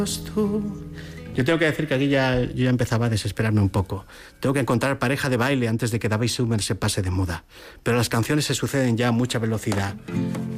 Yo tengo que decir que aquí yo ya empezaba a desesperarme un poco. Tengo que encontrar pareja de baile antes de que David Summer se pase de moda. Pero las canciones se suceden ya a mucha velocidad.